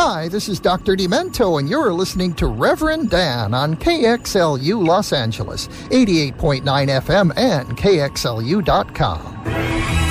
Hi, this is Dr. Demento, and you're listening to Reverend Dan on KXLU Los Angeles, 88.9 FM and KXLU.com.